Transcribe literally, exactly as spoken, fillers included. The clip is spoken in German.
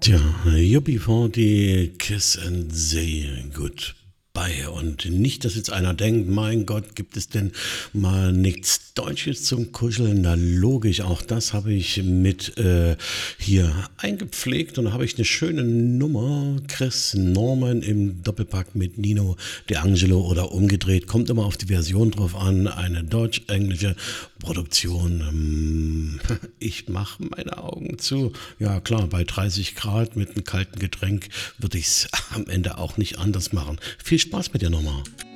Tja, U B forty, Kiss and Say Goodbye. Und nicht, dass jetzt einer denkt, mein Gott, gibt es denn mal nichts Deutsches zum Kuscheln? Na logisch, auch das habe ich mit äh, hier eingepflegt und da habe ich eine schöne Nummer. Chris Norman im Doppelpack mit Nino De Angelo oder umgedreht. Kommt immer auf die Version drauf an. Eine deutsch-englische Produktion. Ähm, Ich mache meine Augen zu. Ja klar, bei dreißig Grad mit einem kalten Getränk würde ich es am Ende auch nicht anders machen. Viel Spaß mit dir nochmal.